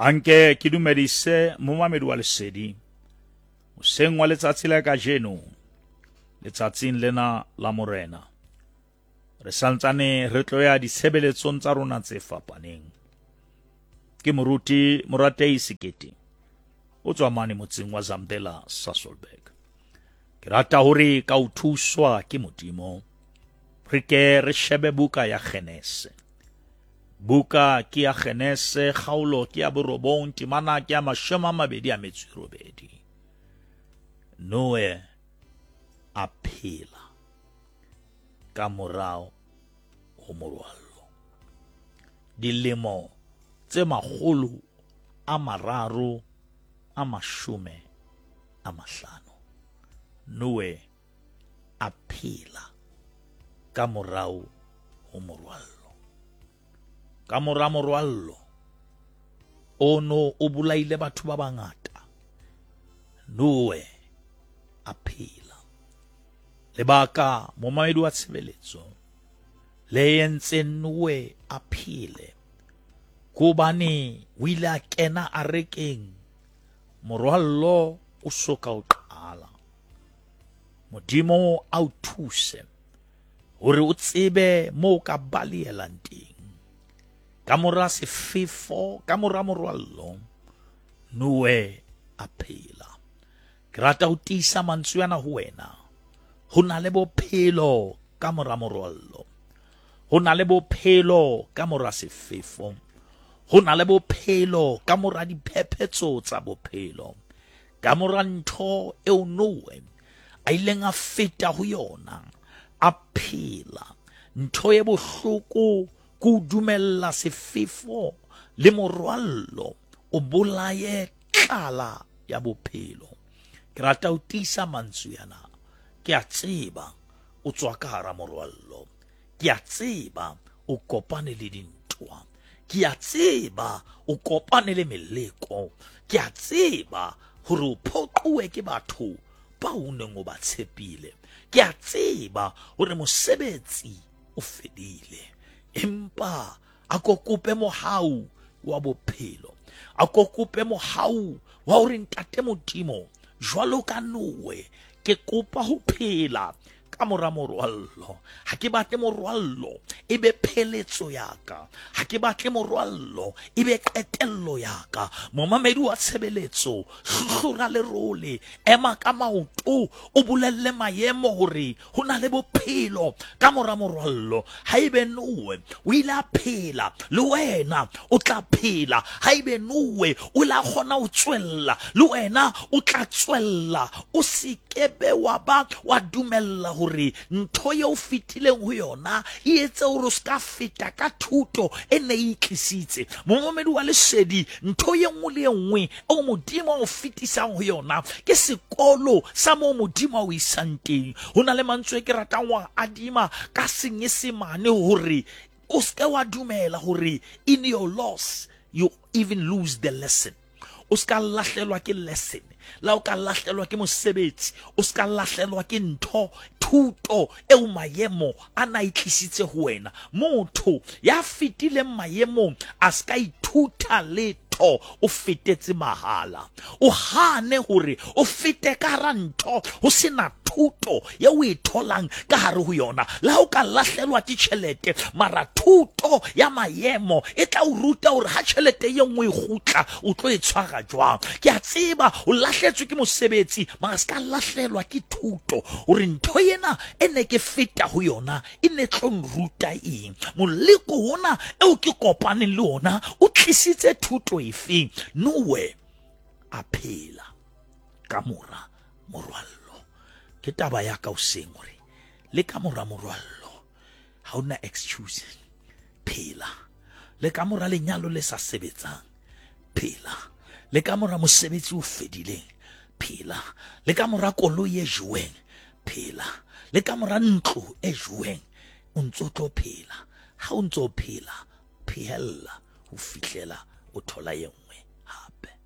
Anke ke dumedise momamedi wa lesedi. Moseng wa letsatsi la kajeno. Letsatsing lena la morena. Re santsane re tloya ditshebeletsong tsa rona tse fapaneng. Ke moruti Moratei Sekete. O tswa mane motseng wa Zamdela Sasolburg. Ke rata hore ka o thuswa ke Modimo. Re ke re shebe buka ya Genese. Buka ke ya Genese, kgaolo ke ya borobong, temana ke ya 28. Noe a phela ka morao ho morwallo. Dilemo tse 350. Noe a phela ka morao ho morwallo. Ka mora morwallo ono o bolaile batho ba bangata. Noe a phela. Lebaka momamedi wa tshebeletso le entse Noe a phele kubane o ile a kena a rekeng morwallo o soka o qala. Modimo a o thuse hore o tsebe mo ka balielang teng. Ka mora sefefo, ka mora morwallo, Noe a phela. Ke rata ho tiisa mantswe ana ho wena. Ho na le bophelo ka mora morwallo. Ho na le bophelo ka mora sefefo. Ho na le bophelo ka mora diphephetso tsa bophelo. Ka mora ntho eo Noe a ileng a feta ho yona, a phela. Ntho e bohloko ku dumella sefefo le morwallo o bolaye tlala ya bophelo. Ke rata ho tiisa mantswe yana. Ke a tseba o tswa ka hara morwallo. Ke a tseba o kopane le dintwa. Ke a tseba o kopane le meleko. Ke a tseba hore o phoquwe ke batho ba o neng o ba tshepile. Ke a tseba hore mosebetsi o fedile. Empa a kokope mohau wa bophelo. A kokope mohau wa hore ntate Modimo jwalo ka Noe ke kopa ho phela ka mora morwallo. Ha ke batle morwallo ebe pheletso yaka. Ha ke batle morwallo ebe qetello yaka. Momamedi wa tshebeletso, hlohlora lerole, ema ka maoto, o bolelle maemo hore ho na le bophelo ka mora morwallo. Haebe Noe o ile a phela, le wena o tla phela. Haebe Noe o la kgona ho tswella, le wena o tla tswella. O se kebe wa ba wa dumella hore ntho ye o fitileng ho yona e etse hore o ska feta ka thuto e ne e tlisitse. Momamedi wa lesedi, ntho ye nngwe le nngwe o Modimo o fitisang ho yona ke sekolo sa mo Modimo o isang teng. Ho na le mantswe ke ratang wa adima ka Senyesemane hore o ska wa dumela hore in your loss you even lose the lesson. O ska lahlelwa ke lesson. La o ka lahlelwa ke mosebetsi, o ska lahlelwa ke ntho, thuto eo maemo ana itlisitse ho wena. Motho ya fitile maemong a ska ithuta letho, o fetetse mahala. O hane hore o fete ka hara ntho ho sena thuto ya o e tholang ka hare ho yona. La o ka lahlelwa ke tjhelete, mara thuto ya maemo e tla o ruta hore ha tjhelete ye nngwe e kgutla o tlo e tshwara jwang. Ke a tseba o lahletswe ke mosebetsi, mara ska lahlelwa ke thuto hore ntho yena e ne ke feta ho yona e ne tlo nruta eng. Moleko hona eo ke kopaneng le ona o tlisitse thuto efeng. Noe a phela ka mora morwallo. Ke taba ya ka o seng hore le ka mora morwallo ha ona excuse. Phela. Le ka mora lenyalo le sa sebetsang. Phela. Le ka mora mosebetsi o fedileng. Phela. Le ka mora koloi e joweng. Phela. Le ka mora ntlo e joweng. O ntso tlo phela. Ha o ntso phela, phehella ho fihlela o thola e nngwe hape.